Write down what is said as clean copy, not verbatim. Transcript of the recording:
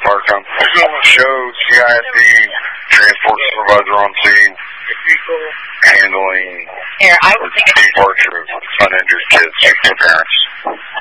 Parcom. Show CISD transport supervisor on scene handling Here, I would think departure of uninjured kids to parents.